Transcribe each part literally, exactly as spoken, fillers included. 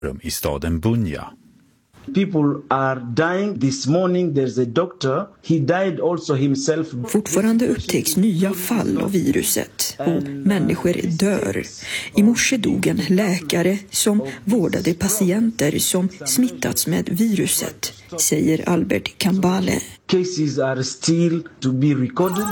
i staden Bunia. People are dying. This morning there's a doctor. He died also himself. Fortfarande upptäcks nya fall av viruset och människor dör. I morse dog en läkare som vårdade patienter som smittats med viruset, säger Albert Kambale. Cases are still to be recorded.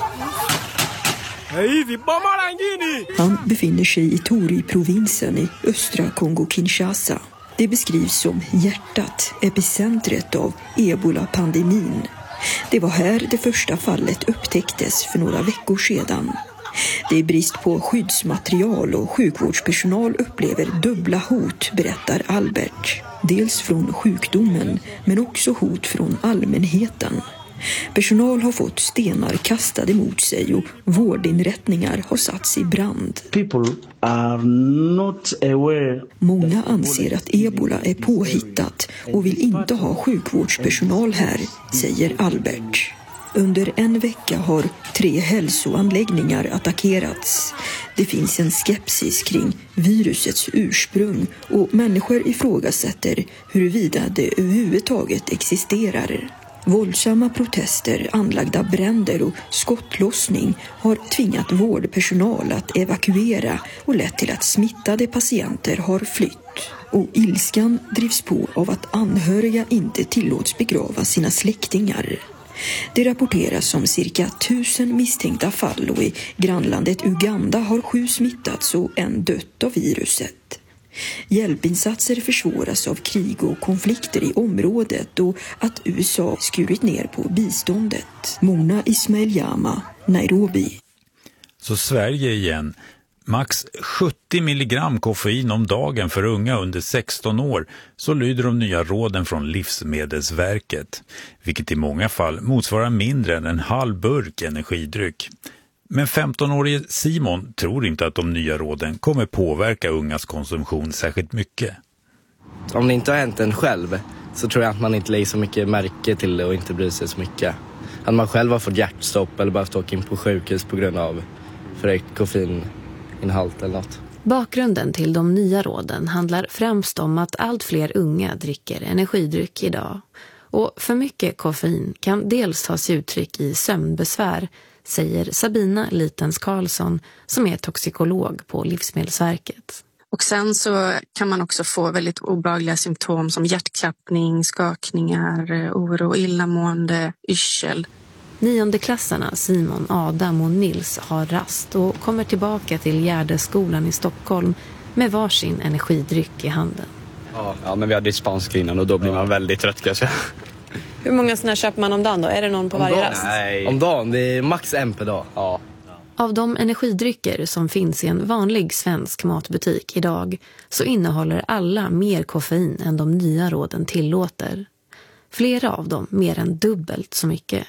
Han befinner sig i Tori-provinsen i östra Kongo-Kinshasa. Det beskrivs som hjärtat, epicentret av ebola-pandemin. Det var här det första fallet upptäcktes för några veckor sedan. Det är brist på skyddsmaterial och sjukvårdspersonal upplever dubbla hot, berättar Albert. Dels från sjukdomen men också hot från allmänheten. Personal har fått stenar kastade mot sig och vårdinrättningar har satts i brand. People are not aware. Många anser att ebola är påhittat och vill inte ha sjukvårdspersonal här, säger Albert. Under en vecka har tre hälsoanläggningar attackerats. Det finns en skepsis kring virusets ursprung och människor ifrågasätter huruvida det överhuvudtaget existerar. Våldsamma protester, anlagda bränder och skottlossning har tvingat vårdpersonal att evakuera och lett till att smittade patienter har flytt. Och ilskan drivs på av att anhöriga inte tillåts begrava sina släktingar. Det rapporteras om cirka tusen misstänkta fall och i grannlandet Uganda har sju smittats och en dött av viruset. Hjälpinsatser försvåras av krig och konflikter i området och att U S A skurit ner på biståndet. Mona Ismail-Jama, Nairobi. Så Sverige igen. Max sjuttio milligram koffein om dagen för unga under sexton år, så lyder de nya råden från Livsmedelsverket, vilket i många fall motsvarar mindre än en halv burk energidryck. Men femton-årige Simon tror inte att de nya råden kommer påverka ungas konsumtion särskilt mycket. Om det inte har hänt en själv så tror jag att man inte lägger så mycket märke till det och inte bryr sig så mycket. Att man själv har fått hjärtstopp eller behövt åka in på sjukhus på grund av förhöjt koffeininhalt eller något. Bakgrunden till de nya råden handlar främst om att allt fler unga dricker energidryck idag. Och för mycket koffein kan dels ta sig uttryck i sömnbesvär, säger Sabina Litens Karlsson som är toxikolog på Livsmedelsverket. Och sen så kan man också få väldigt obehagliga symptom som hjärtklappning, skakningar, oro, illamående, yrsel. Niondeklassarna Simon, Adam och Nils har rast och kommer tillbaka till Gärdeskolan i Stockholm med varsin energidryck i handen. Ja, ja men vi hade dispens innan och då blir man väldigt trött kan jag säga. Hur många sådana köper man om dagen då? Är det någon på varje rast? Nej. Om dagen, det är max en per dag. Ja. Av de energidrycker som finns i en vanlig svensk matbutik idag så innehåller alla mer koffein än de nya råden tillåter. Flera av dem mer än dubbelt så mycket.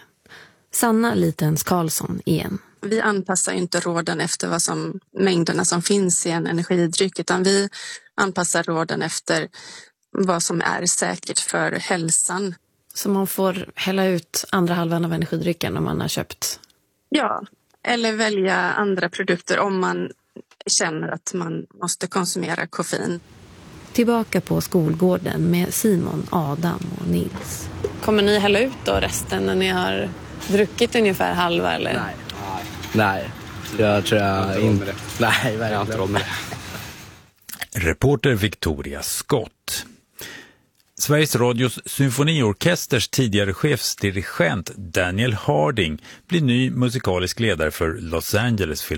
Sanna Litens Karlsson igen. Vi anpassar inte råden efter vad som, mängderna som finns i en energidryck, utan vi anpassar råden efter vad som är säkert för hälsan. Så man får hälla ut andra halvan av energidrycken om man har köpt? Ja, eller välja andra produkter om man känner att man måste konsumera koffein. Tillbaka på skolgården med Simon, Adam och Nils. Kommer ni hälla ut då resten när ni har druckit ungefär halva eller? Nej, nej. Jag tror jag inte. Nej, verkligen inte. Reporter Victoria Scott. Sveriges Radios symfoniorkesters tidigare chefsdirigent Daniel Harding blir ny musikalisk ledare för Los Angeles Philharmonic.